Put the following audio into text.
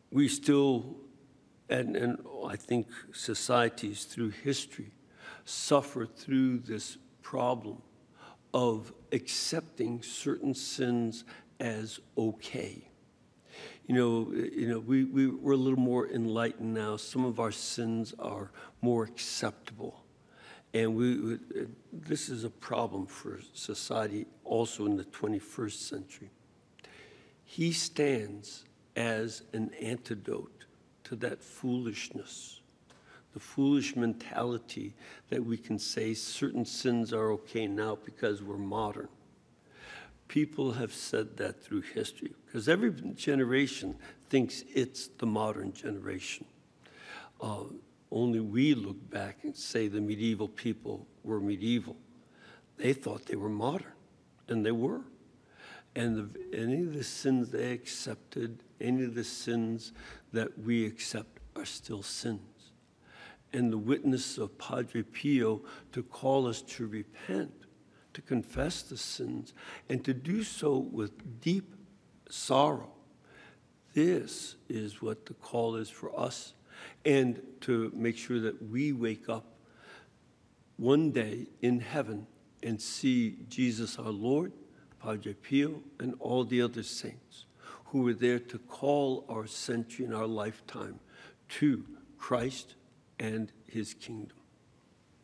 we still, and I think societies through history, suffer through this problem of accepting certain sins as okay. We're a little more enlightened now. Some of our sins are more acceptable. And this is a problem for society also in the 21st century. He stands as an antidote to that foolishness, the foolish mentality that we can say certain sins are okay now because we're modern. People have said that through history, because every generation thinks it's the modern generation. Only we look back and say the medieval people were medieval. They thought they were modern, and they were. And any of the sins they accepted, any of the sins that we accept are still sins. And the witness of Padre Pio to call us to repent, to confess the sins, and to do so with deep sorrow. This is what the call is for us, and to make sure that we wake up one day in heaven and see Jesus our Lord, Padre Pio, and all the other saints who were there to call our century and our lifetime to Christ and his kingdom.